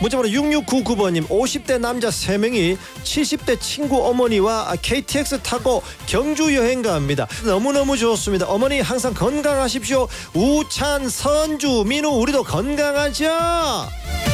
문자번호 6699번님 50대 남자 3명이 70대 친구 어머니와 KTX 타고 경주 여행 갑니다. 너무너무 좋습니다. 어머니 항상 건강하십시오. 우찬, 선주, 민우 우리도 건강하죠.